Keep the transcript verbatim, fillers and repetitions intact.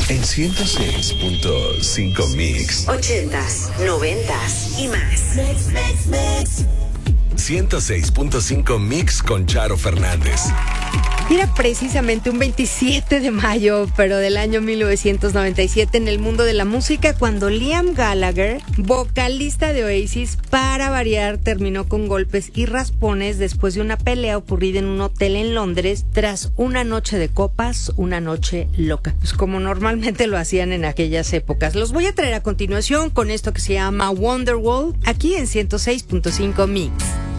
En ciento seis punto cinco Mix. Ochentas, noventas y más. Mix, mix, mix. ciento seis punto cinco Mix con Charo Fernández. Era precisamente un veintisiete de mayo, pero del año mil novecientos noventa y siete, en el mundo de la música, cuando Liam Gallagher, vocalista de Oasis, para variar, terminó con golpes y raspones después de una pelea ocurrida en un hotel en Londres tras una noche de copas, una noche loca, pues como normalmente lo hacían en aquellas épocas. Los voy a traer a continuación con esto que se llama Wonderwall, aquí en ciento seis punto cinco Mix.